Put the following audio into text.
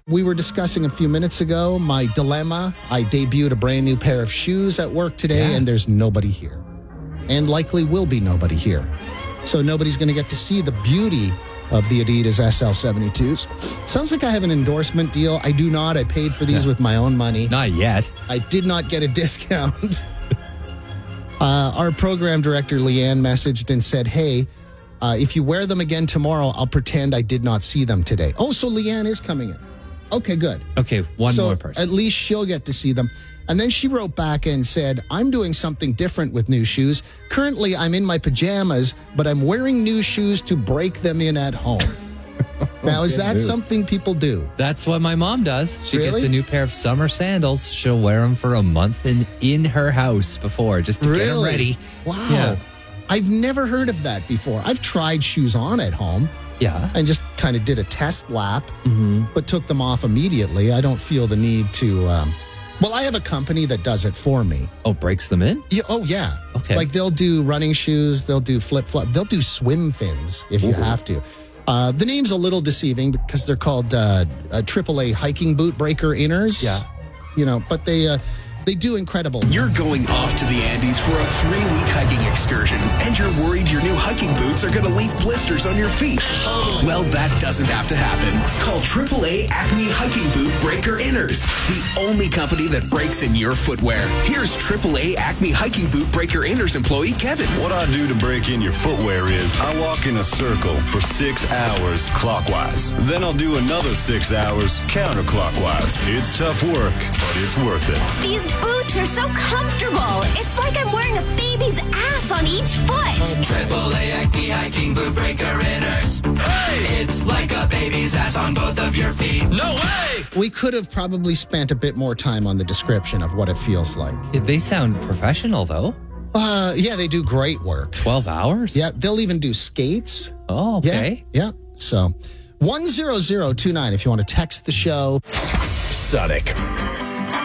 We were discussing a few minutes ago my dilemma. I debuted a brand new pair of shoes at work today, and there's nobody here. And likely will be nobody here. So nobody's going to get to see the beauty of the Adidas SL72s. Sounds like I have an endorsement deal. I do not. I paid for these with my own money. Not yet. I did not get a discount. Our program director, Leanne, messaged and said, hey, if you wear them again tomorrow, I'll pretend I did not see them today. Oh, so Leanne is coming in. Okay, good. Okay, one more person. At least she'll get to see them. And then she wrote back and said, I'm doing something different with new shoes. Currently, I'm in my pajamas, but I'm wearing new shoes to break them in at home. Now, is that something people do? That's what my mom does. She Really? gets a new pair of summer sandals. She'll wear them for a month in her house before, just to get them ready. Wow. Yeah. I've never heard of that before. I've tried shoes on at home. Yeah. And just kind of did a test lap, but took them off immediately. I don't feel the need to. Well, I have a company that does it for me. Oh, breaks them in? Yeah, oh, yeah. Okay. Like they'll do running shoes, they'll do flip-flop, they'll do swim fins if you have to. The name's a little deceiving because they're called AAA hiking boot breaker inners. Yeah. You know, but they do incredible. You're going off to the Andes for a 3-week hiking excursion, and you're worried your new hiking boots are going to leave blisters on your feet. Well, that doesn't have to happen. Call AAA Acme Hiking Boot Breaker Inners, the only company that breaks in your footwear. Here's AAA Acme Hiking Boot Breaker Inners employee Kevin. What I do to break in your footwear is I walk in a circle for 6 hours clockwise. Then I'll do another 6 hours counterclockwise. It's tough work, but it's worth it. These boots are so comfortable. It's like I'm wearing a baby's ass on each foot. AAA Acme Hiking Boot Breaker Inners. Hey! It's like a baby's ass on both of your feet. No way! We could have probably spent a bit more time on the description of what it feels like. They sound professional, though. Yeah, they do great work. 12 hours? Yeah, they'll even do skates. Oh, okay. Yeah. So 10029 if you want to text the show. Sonic.